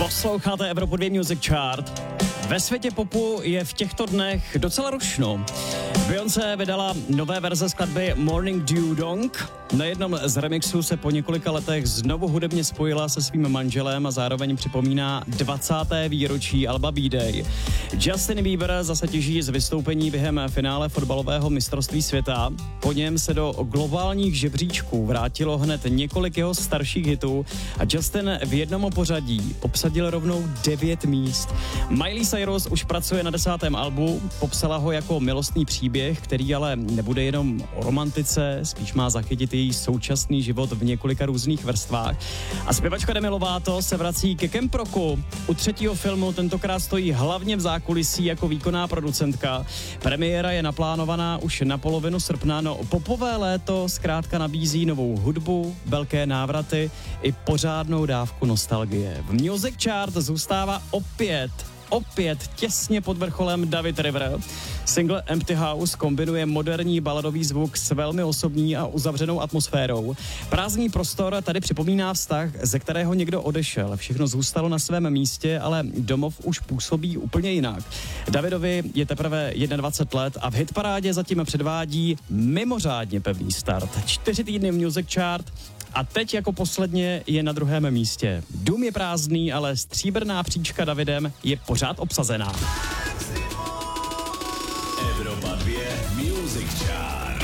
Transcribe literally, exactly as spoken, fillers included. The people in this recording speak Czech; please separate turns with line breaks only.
Posloucháte Evropu dva Music Chart. Ve světě popu je v těchto dnech docela rušno. Beyoncé vydala nové verze skladby Morning Dew Dong. Na jednom z remixů se po několika letech znovu hudebně spojila se svým manželem a zároveň připomíná dvacáté výročí alba B-Day. Justin Bieber zase těží z vystoupení během finále fotbalového mistrovství světa. Po něm se do globálních žebříčků vrátilo hned několik jeho starších hitů a Justin v jednom pořadí obsadil rovnou devět míst. Miley Cyrus už pracuje na desátém albu, popsala ho jako milostný příběh, který ale nebude jenom o romantice, spíš má zachytit její současný život v několika různých vrstvách. A zpěvačka Demi Lovato se vrací ke Camp Rocku. U třetího filmu tentokrát stojí hlavně v zákulisí jako výkonná producentka. Premiéra je naplánovaná už na polovinu srpna, no popové léto zkrátka nabízí novou hudbu, velké návraty i pořádnou dávku nostalgie. V Music Chart zůstává opět Opět těsně pod vrcholem David River. Single Empty House kombinuje moderní baladový zvuk s velmi osobní a uzavřenou atmosférou. Prázdný prostor tady připomíná vztah, ze kterého někdo odešel. Všechno zůstalo na svém místě, ale domov už působí úplně jinak. Davidovi je teprve dvacet jedna let a v hitparádě zatím předvádí mimořádně pevný start. Čtyři týdny v Music Chart. A teď jako posledně je na druhém místě. Dům je prázdný, ale stříbrná příčka Davidem je pořád obsazená.
Evropa dva Music Chart.